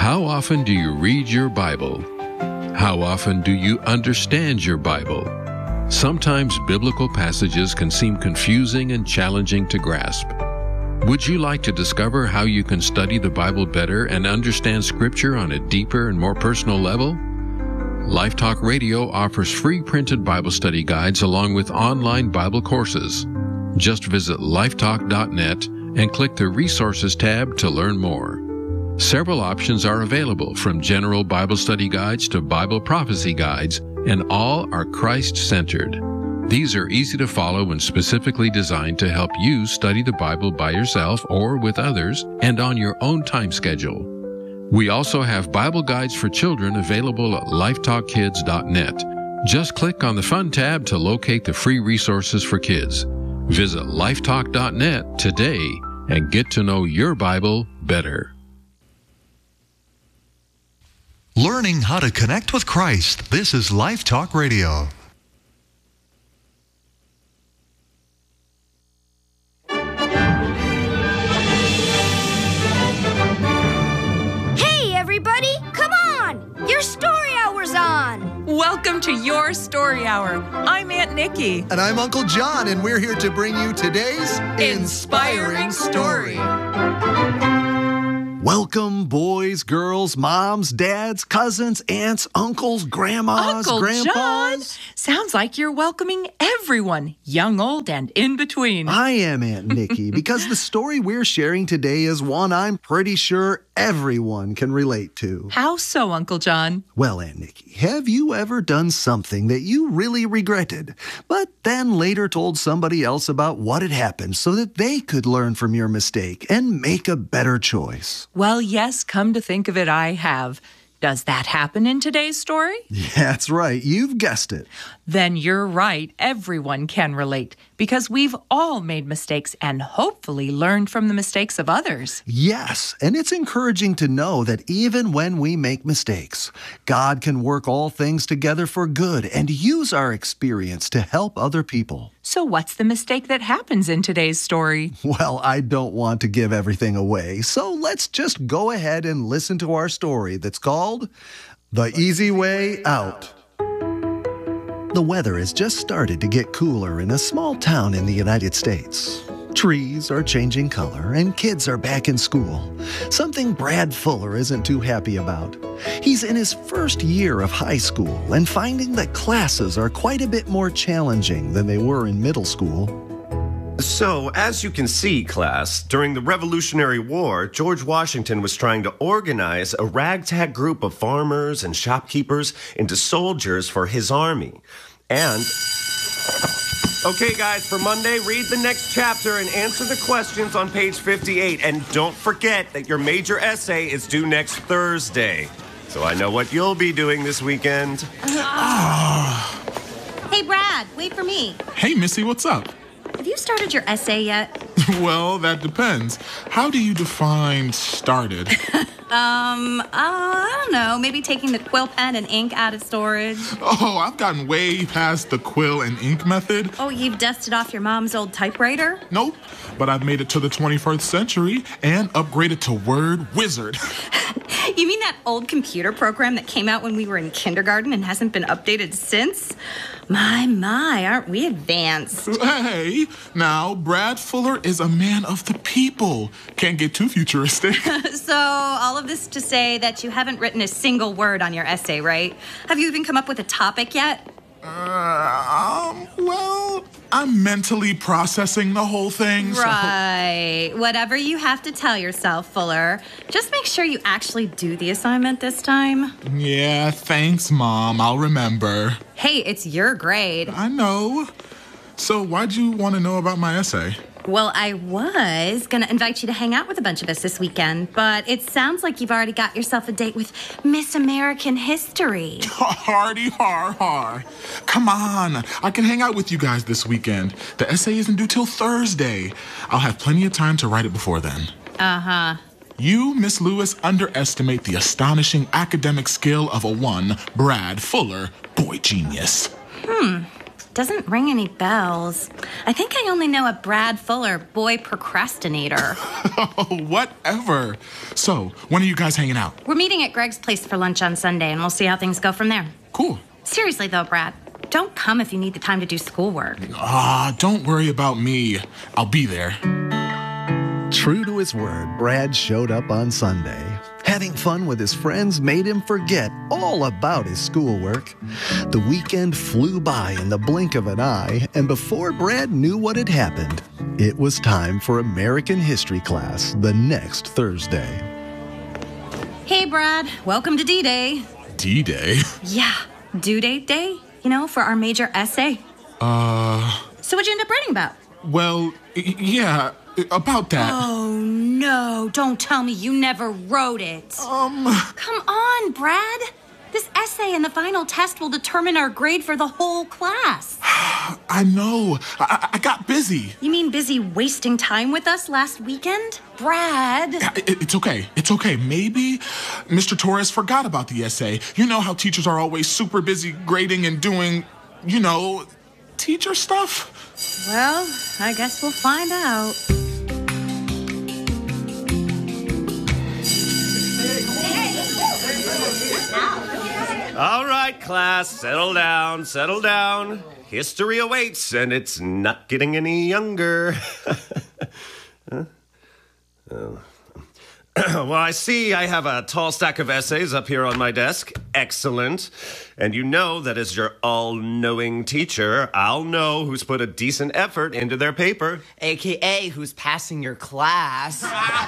How often do you read your Bible? How often do you understand your Bible? Sometimes biblical passages can seem confusing and challenging to grasp. Would you like to discover how you can study the Bible better and understand Scripture on a deeper and more personal level? Life Talk Radio offers free printed Bible study guides along with online Bible courses. Just visit lifetalk.net and click the Resources tab to learn more. Several options are available, from general Bible study guides to Bible prophecy guides, and all are Christ-centered. These are easy to follow and specifically designed to help you study the Bible by yourself or with others and on your own time schedule. We also have Bible guides for children available at lifetalkkids.net. Just click on the Fun tab to locate the free resources for kids. Visit lifetalk.net today and get to know your Bible better. Learning how to connect with Christ. This is Life Talk Radio. Hey, everybody! Come on! Your story hour's on! Welcome to Your Story Hour. I'm Aunt Nikki. And I'm Uncle John, and we're here to bring you today's Inspiring Story. Welcome, boys, girls, moms, dads, cousins, aunts, uncles, grandmas, Uncle grandpas. John, sounds like you're welcoming everyone, young, old, and in between. I am Aunt Nikki, because the story we're sharing today is one I'm pretty sure everyone can relate to. How so, Uncle John? Well, Aunt Nikki, have you ever done something that you really regretted, but then later told somebody else about what had happened so that they could learn from your mistake and make a better choice? Well, yes, come to think of it, I have. Does that happen in today's story? That's right. You've guessed it. Then you're right. Everyone can relate because we've all made mistakes and hopefully learned from the mistakes of others. Yes, and it's encouraging to know that even when we make mistakes, God can work all things together for good and use our experience to help other people. So what's the mistake that happens in today's story? Well, I don't want to give everything away, so let's just go ahead and listen to our story that's called The Easy Way Out. The weather has just started to get cooler in a small town in the United States. Trees are changing color and kids are back in school, something Brad Fuller isn't too happy about. He's in his first year of high school and finding that classes are quite a bit more challenging than they were in middle school. So, as you can see, class, during the Revolutionary War, George Washington was trying to organize a ragtag group of farmers and shopkeepers into soldiers for his army. And... Okay, guys, for Monday, read the next chapter and answer the questions on page 58. And don't forget that your major essay is due next Thursday. So I know what you'll be doing this weekend. Hey, Brad, wait for me. Hey, Missy, what's up? Have you started your essay yet? Well, that depends. How do you define started? I don't know. Maybe taking the quill pen and ink out of storage. Oh, I've gotten way past the quill and ink method. Oh, you've dusted off your mom's old typewriter? Nope, but I've made it to the 21st century and upgraded to Word Wizard. You mean that old computer program that came out when we were in kindergarten and hasn't been updated since? My, aren't we advanced? Hey, now, Brad Fuller is a man of the people. Can't get too futuristic. So, all of this to say that you haven't written a single word on your essay, right? Have you even come up with a topic yet? Well, I'm mentally processing the whole thing. Right. So... Whatever you have to tell yourself, Fuller. Just make sure you actually do the assignment this time. Yeah, thanks, Mom. I'll remember. Hey, it's your grade. I know. So why'd you want to know about my essay? Well, I was going to invite you to hang out with a bunch of us this weekend, but it sounds like you've already got yourself a date with Miss American History. Hardy har har. Come on. I can hang out with you guys this weekend. The essay isn't due till Thursday. I'll have plenty of time to write it before then. Uh-huh. You, Miss Lewis, underestimate the astonishing academic skill of a one, Brad Fuller, boy genius. doesn't ring any bells. I think I only know a Brad Fuller, boy procrastinator. Whatever. So, when are you guys hanging out? We're meeting at Greg's place for lunch on Sunday, and we'll see how things go from there. Cool. Seriously, though, Brad, don't come if you need the time to do schoolwork. Don't worry about me. I'll be there. True to his word, Brad showed up on Sunday. Having fun with his friends made him forget all about his schoolwork. The weekend flew by in the blink of an eye, and before Brad knew what had happened, it was time for American history class the next Thursday. Hey, Brad. Welcome to D-Day. D-Day? Yeah, due date day, for our major essay. So what'd you end up writing about? Well, yeah, about that. Oh, no, don't tell me you never wrote it. Come on, Brad. This essay and the final test will determine our grade for the whole class. I know. I got busy. You mean busy wasting time with us last weekend? Brad. It's okay. It's okay. Maybe Mr. Torres forgot about the essay. You know how teachers are always super busy grading and doing, teacher stuff? Well, I guess we'll find out. All right, class, settle down. History awaits, and it's not getting any younger. Well, I see I have a tall stack of essays up here on my desk. Excellent. And you know that as your all-knowing teacher, I'll know who's put a decent effort into their paper. AKA who's passing your class.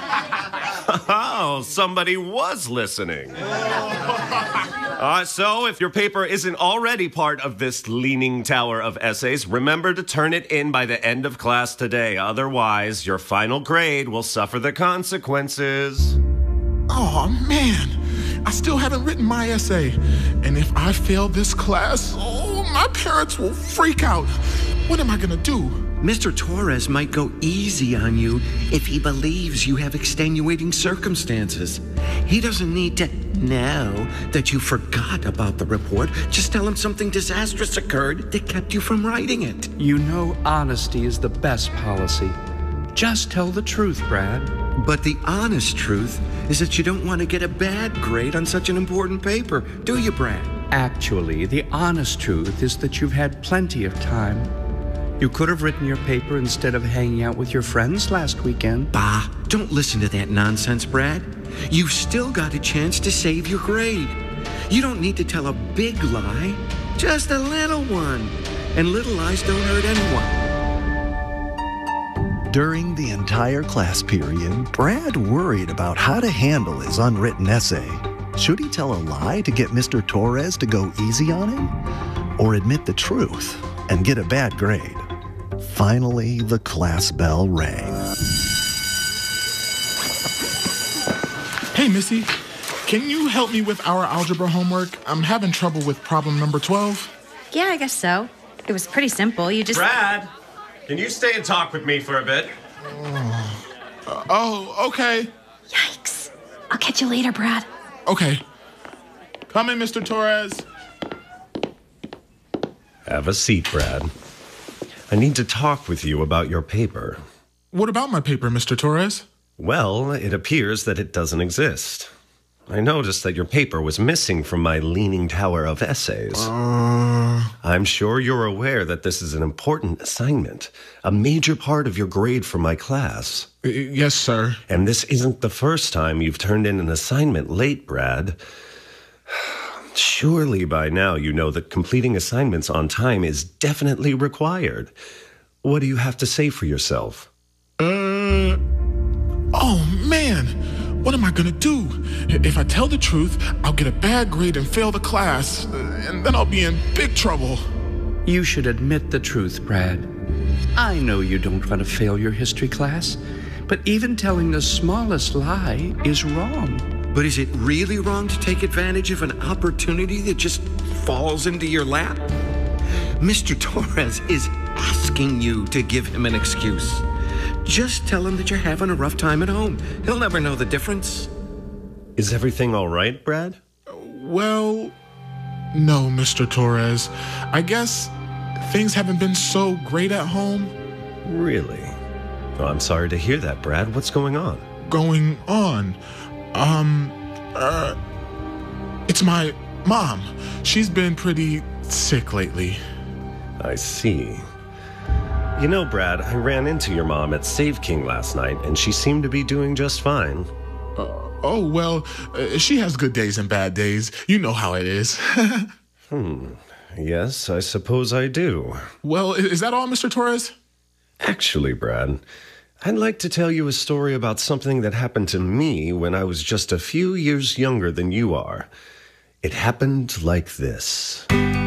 Oh, somebody was listening. So if your paper isn't already part of this leaning tower of essays, remember to turn it in by the end of class today. Otherwise, your final grade will suffer the consequences. Oh, man. I still haven't written my essay. And if I fail this class, my parents will freak out. What am I going to do? Mr. Torres might go easy on you if he believes you have extenuating circumstances. He doesn't need to know that you forgot about the report. Just tell him something disastrous occurred that kept you from writing it. You know honesty is the best policy. Just tell the truth, Brad. But the honest truth is that you don't want to get a bad grade on such an important paper, do you, Brad? Actually, the honest truth is that you've had plenty of time. You could have written your paper instead of hanging out with your friends last weekend. Bah, don't listen to that nonsense, Brad. You've still got a chance to save your grade. You don't need to tell a big lie, just a little one. And little lies don't hurt anyone. During the entire class period, Brad worried about how to handle his unwritten essay. Should he tell a lie to get Mr. Torres to go easy on him? Or admit the truth and get a bad grade? Finally, the class bell rang. Hey, Missy, can you help me with our algebra homework? I'm having trouble with problem number 12. Yeah, I guess so. It was pretty simple. You just... Brad, can you stay and talk with me for a bit? Okay. Yikes. I'll catch you later, Brad. Okay. Come in, Mr. Torres. Have a seat, Brad. I need to talk with you about your paper. What about my paper, Mr. Torres? Well, it appears that it doesn't exist. I noticed that your paper was missing from my Leaning Tower of essays. I'm sure you're aware that this is an important assignment, a major part of your grade for my class. Yes, sir. And this isn't the first time you've turned in an assignment late, Brad. Surely by now you know that completing assignments on time is definitely required. What do you have to say for yourself? Oh, man. What am I gonna do? If I tell the truth, I'll get a bad grade and fail the class, and then I'll be in big trouble. You should admit the truth, Brad. I know you don't want to fail your history class, but even telling the smallest lie is wrong. But is it really wrong to take advantage of an opportunity that just falls into your lap? Mr. Torres is asking you to give him an excuse. Just tell him that you're having a rough time at home. He'll never know the difference. Is everything all right, Brad? Well, no, Mr. Torres. I guess things haven't been so great at home. Really? Well, I'm sorry to hear that, Brad. What's going on? Going on? It's my mom. She's been pretty sick lately. I see. You know, Brad, I ran into your mom at Save King last night, and she seemed to be doing just fine. She has good days and bad days. You know how it is. Yes, I suppose I do. Well, is that all, Mr. Torres? Actually, Brad, I'd like to tell you a story about something that happened to me when I was just a few years younger than you are. It happened like this.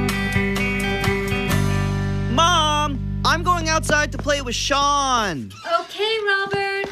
Mom, I'm going outside to play with Sean. Okay, Robert.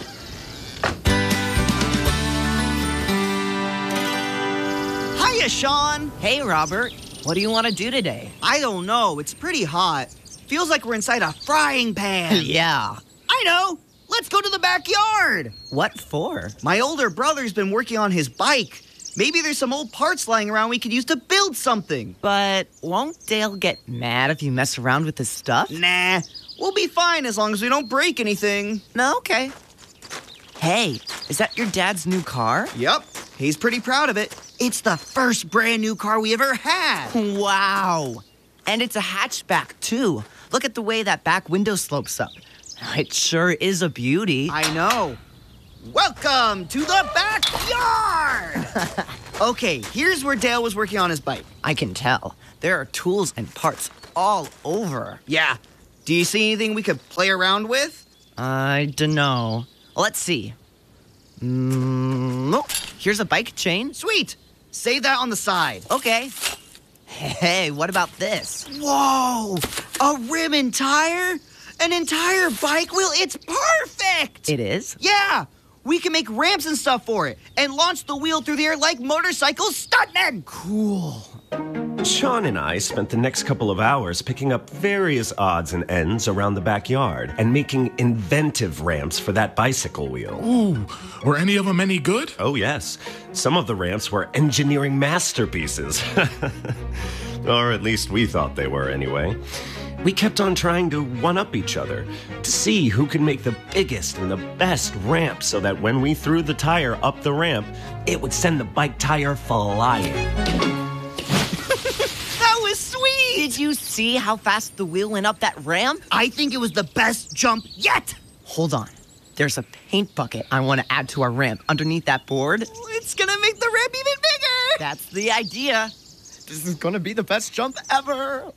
Hiya, Sean. Hey, Robert. What do you want to do today? I don't know. It's pretty hot. Feels like we're inside a frying pan. Yeah. I know. Let's go to the backyard. What for? My older brother's been working on his bike. Maybe there's some old parts lying around we could use to build something. But won't Dale get mad if you mess around with his stuff? Nah, we'll be fine as long as we don't break anything. No, okay. Hey, is that your dad's new car? Yep, he's pretty proud of it. It's the first brand new car we ever had. Wow. And it's a hatchback, too. Look at the way that back window slopes up. It sure is a beauty. I know. Welcome to the backyard! Okay, here's where Dale was working on his bike. I can tell. There are tools and parts all over. Yeah. Do you see anything we could play around with? I dunno. Let's see. Nope. Here's a bike chain. Sweet. Save that on the side. Okay. Hey, what about this? Whoa! A rim and tire? An entire bike wheel? It's perfect! It is? Yeah! We can make ramps and stuff for it and launch the wheel through the air like motorcycle stuntmen! Cool. Sean and I spent the next couple of hours picking up various odds and ends around the backyard and making inventive ramps for that bicycle wheel. Ooh, were any of them any good? Oh, yes. Some of the ramps were engineering masterpieces. Or at least we thought they were anyway. We kept on trying to one-up each other to see who could make the biggest and the best ramp so that when we threw the tire up the ramp, it would send the bike tire flying. That was sweet! Did you see how fast the wheel went up that ramp? I think it was the best jump yet! Hold on. There's a paint bucket I want to add to our ramp underneath that board. It's gonna make the ramp even bigger! That's the idea. This is gonna be the best jump ever.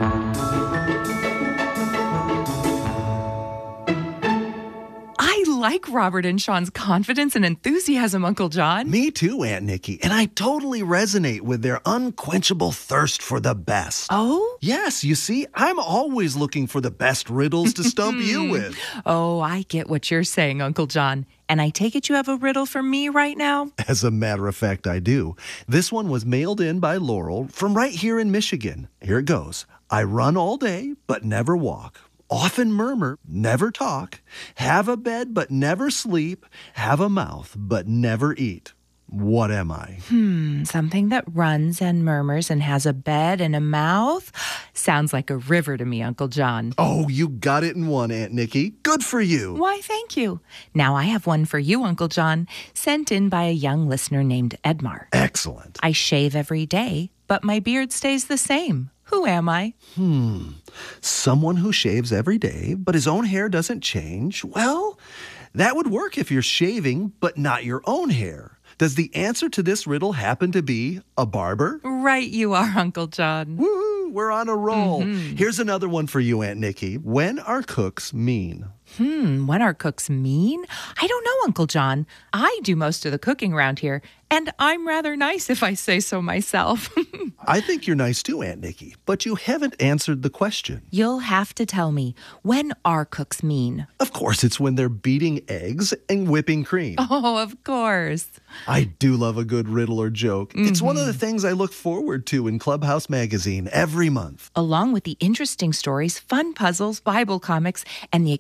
I like Robert and Sean's confidence and enthusiasm, Uncle John. Me too, Aunt Nikki. And I totally resonate with their unquenchable thirst for the best. Oh? Yes, you see, I'm always looking for the best riddles to stump you with. Oh, I get what you're saying, Uncle John. And I take it you have a riddle for me right now? As a matter of fact, I do. This one was mailed in by Laurel from right here in Michigan. Here it goes. I run all day, but never walk. Often murmur, never talk. Have a bed, but never sleep. Have a mouth, but never eat. What am I? Something that runs and murmurs and has a bed and a mouth? Sounds like a river to me, Uncle John. Oh, you got it in one, Aunt Nikki. Good for you. Why, thank you. Now I have one for you, Uncle John, sent in by a young listener named Edmar. Excellent. I shave every day, but my beard stays the same. Who am I? Someone who shaves every day, but his own hair doesn't change. Well, that would work if you're shaving, but not your own hair. Does the answer to this riddle happen to be a barber? Right you are, Uncle John. Woo, we're on a roll. Here's another one for you, Aunt Nikki. When are cooks mean? When are cooks mean? I don't know, Uncle John. I do most of the cooking around here, and I'm rather nice if I say so myself. I think you're nice too, Aunt Nikki, but you haven't answered the question. You'll have to tell me, when are cooks mean? Of course, it's when they're beating eggs and whipping cream. Oh, of course. I do love a good riddle or joke. It's one of the things I look forward to in Clubhouse Magazine every month. Along with the interesting stories, fun puzzles, Bible comics, and the occasional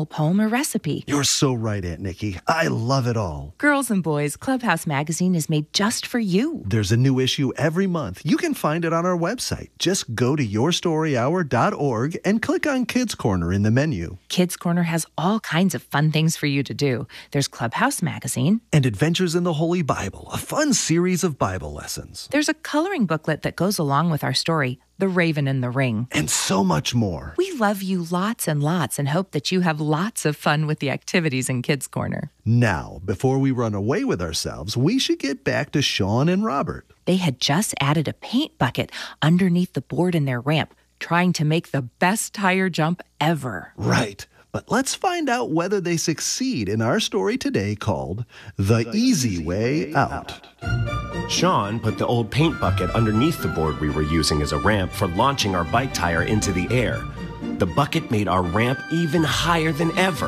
journal, poem, or recipe. You're so right, Aunt Nikki. I love it all. Girls and Boys Clubhouse Magazine is made just for you. There's a new issue every month. You can find it on our website. Just go to yourstoryhour.org and click on Kids Corner in the menu. Kids Corner has all kinds of fun things for you to do. There's Clubhouse Magazine. And Adventures in the Holy Bible, a fun series of Bible lessons. There's a coloring booklet that goes along with our story, The Raven and the Ring. And so much more. We love you lots and lots and hope that you have lots of fun with the activities in Kids Corner. Now, before we run away with ourselves, we should get back to Sean and Robert. They had just added a paint bucket underneath the board in their ramp, trying to make the best tire jump ever. Right. But let's find out whether they succeed in our story today called The Easy Way Out. Sean put the old paint bucket underneath the board we were using as a ramp for launching our bike tire into the air. The bucket made our ramp even higher than ever.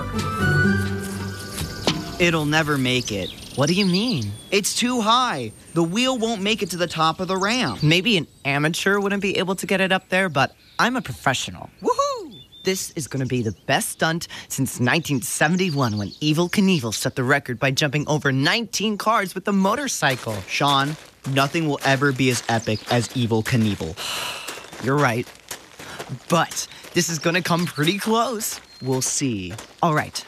It'll never make it. What do you mean? It's too high. The wheel won't make it to the top of the ramp. Maybe an amateur wouldn't be able to get it up there, but I'm a professional. Woohoo! This is going to be the best stunt since 1971 when Evel Knievel set the record by jumping over 19 cars with a motorcycle. Sean, nothing will ever be as epic as Evel Knievel. You're right. But this is going to come pretty close. We'll see. All right.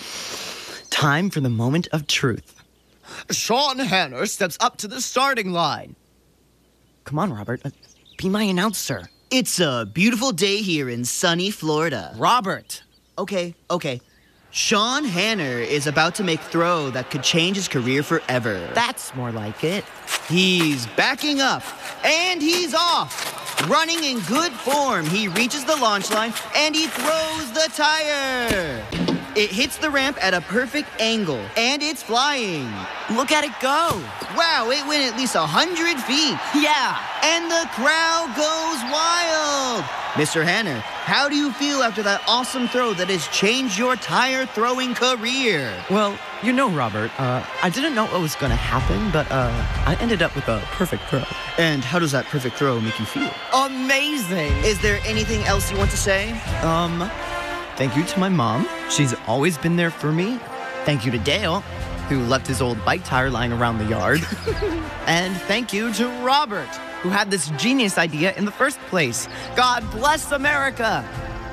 Time for the moment of truth. Sean Hanner steps up to the starting line. Come on, Robert. Be my announcer. It's a beautiful day here in sunny Florida. Robert. Okay. Sean Hanner is about to make a throw that could change his career forever. That's more like it. He's backing up, and he's off. Running in good form, he reaches the launch line, and he throws the tire. It hits the ramp at a perfect angle, and it's flying. Look at it go. Wow, it went at least 100 feet. Yeah. And the crowd goes wild. Mr. Hanner, how do you feel after that awesome throw that has changed your tire throwing career? Well, you know, Robert, I didn't know what was going to happen, but I ended up with a perfect throw. And how does that perfect throw make you feel? Amazing. Is there anything else you want to say? Thank you to my mom. She's always been there for me. Thank you to Dale, who left his old bike tire lying around the yard. And thank you to Robert, who had this genius idea in the first place. God bless America!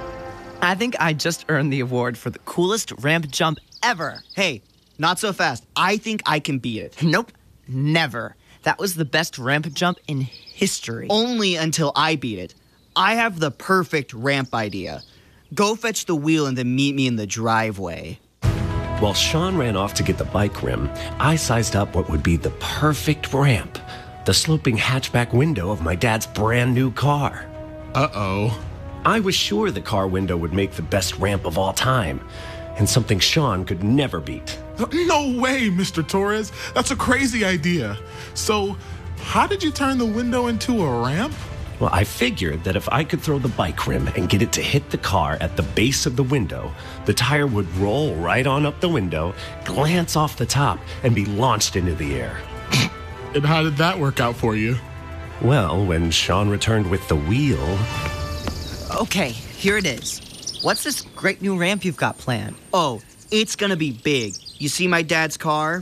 I think I just earned the award for the coolest ramp jump ever. Hey, not so fast. I think I can beat it. Nope, never. That was the best ramp jump in history. Only until I beat it. I have the perfect ramp idea. Go fetch the wheel and then meet me in the driveway. While Sean ran off to get the bike rim, I sized up what would be the perfect ramp. The sloping hatchback window of my dad's brand new car. Uh-oh. I was sure the car window would make the best ramp of all time, and something Sean could never beat. No way, Mr. Torres. That's a crazy idea. So, how did you turn the window into a ramp? Well, I figured that if I could throw the bike rim and get it to hit the car at the base of the window, the tire would roll right on up the window, glance off the top, and be launched into the air. And how did that work out for you? Well, when Sean returned with the wheel... Okay, here it is. What's this great new ramp you've got planned? Oh, it's gonna be big. You see my dad's car?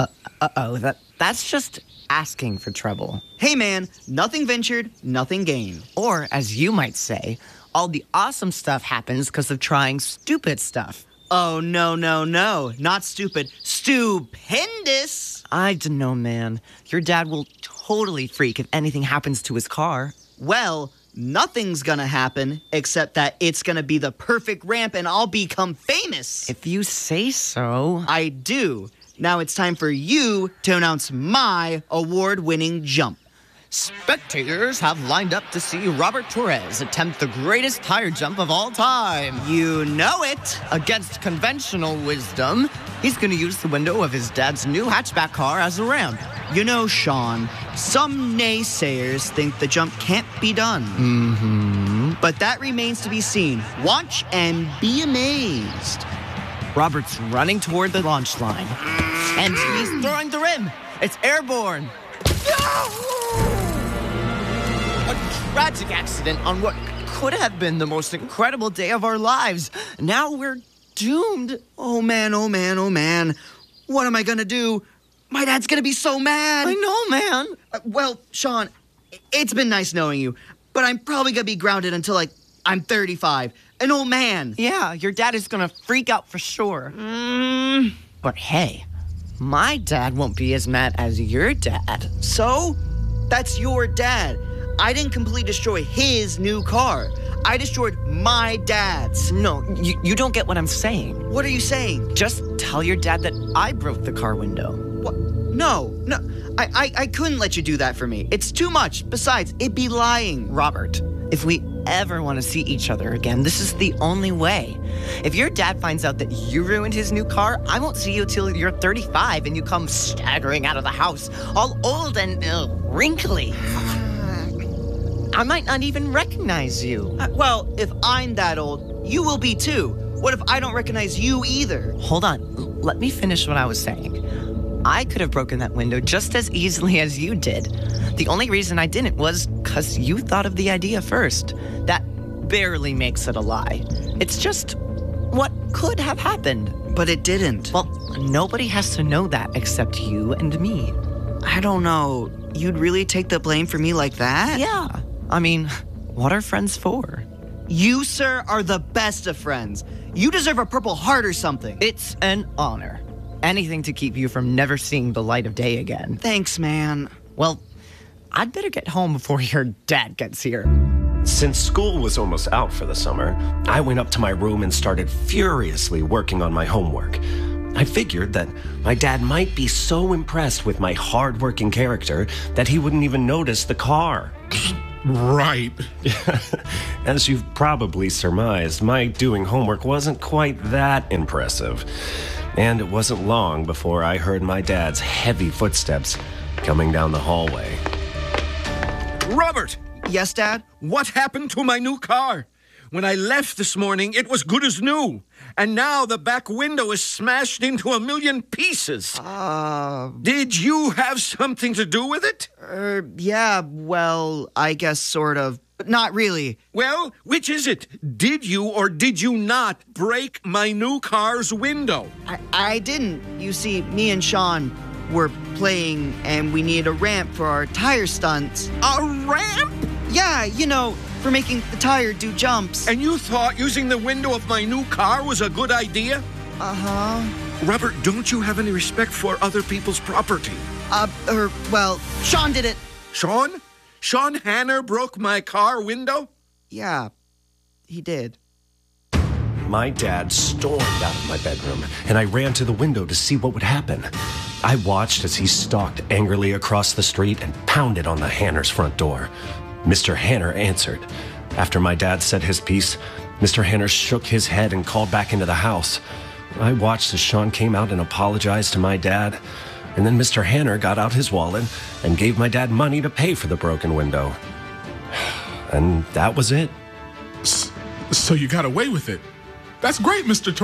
That's just asking for trouble. Hey man, nothing ventured, nothing gained. Or, as you might say, all the awesome stuff happens because of trying stupid stuff. Oh, no, not stupid. Stupendous! I don't know, man. Your dad will totally freak if anything happens to his car. Well, nothing's gonna happen, except that it's gonna be the perfect ramp and I'll become famous. If you say so. I do. Now it's time for you to announce my award-winning jump. Spectators have lined up to see Robert Torres attempt the greatest tire jump of all time. You know it. Against conventional wisdom, he's going to use the window of his dad's new hatchback car as a ramp. You know, Sean, some naysayers think the jump can't be done. Mm-hmm. But that remains to be seen. Watch and be amazed. Robert's running toward the launch line. And he's throwing the rim. It's airborne. A tragic accident on what could have been the most incredible day of our lives. Now we're doomed. Oh, man, oh, man, oh, man. What am I gonna do? My dad's gonna be so mad. I know, man. Well, Sean, it's been nice knowing you, but I'm probably gonna be grounded until, I'm 35. An old man. Yeah, your dad is gonna freak out for sure. But hey, my dad won't be as mad as your dad. So? That's your dad. I didn't completely destroy his new car. I destroyed my dad's. No, you don't get what I'm saying. What are you saying? Just tell your dad that I broke the car window. What? No. I couldn't let you do that for me. It's too much. Besides, it'd be lying. Robert, if we ever want to see each other again, this is the only way. If your dad finds out that you ruined his new car, I won't see you till you're 35 and you come staggering out of the house, all old and wrinkly. I might not even recognize you. Well, if I'm that old, you will be too. What if I don't recognize you either? Hold on. Let me finish what I was saying. I could have broken that window just as easily as you did. The only reason I didn't was because you thought of the idea first. That barely makes it a lie. It's just what could have happened. But it didn't. Well, nobody has to know that except you and me. I don't know. You'd really take the blame for me like that? Yeah. I mean, what are friends for? You, sir, are the best of friends. You deserve a Purple Heart or something. It's an honor. Anything to keep you from never seeing the light of day again. Thanks, man. Well, I'd better get home before your dad gets here. Since school was almost out for the summer, I went up to my room and started furiously working on my homework. I figured that my dad might be so impressed with my hard-working character that he wouldn't even notice the car. Right. As you've probably surmised, my doing homework wasn't quite that impressive. And it wasn't long before I heard my dad's heavy footsteps coming down the hallway. Robert! Yes, Dad? What happened to my new car? When I left this morning, it was good as new. And now the back window is smashed into 1,000,000 pieces. Did you have something to do with it? Yeah, well, I guess sort of. But not really. Well, which is it? Did you or did you not break my new car's window? I didn't. You see, me and Sean were playing and we needed a ramp for our tire stunts. A ramp? Yeah, for making the tire do jumps. And you thought using the window of my new car was a good idea? Uh-huh. Robert, don't you have any respect for other people's property? Well, Sean did it. Sean? Sean Hanner broke my car window? Yeah, he did. My dad stormed out of my bedroom, and I ran to the window to see what would happen. I watched as he stalked angrily across the street and pounded on the Hanner's front door. Mr. Hanner answered. After my dad said his piece, Mr. Hanner shook his head and called back into the house. I watched as Sean came out and apologized to my dad. And then Mr. Hanner got out his wallet and gave my dad money to pay for the broken window. And that was it. So you got away with it. That's great, Mr.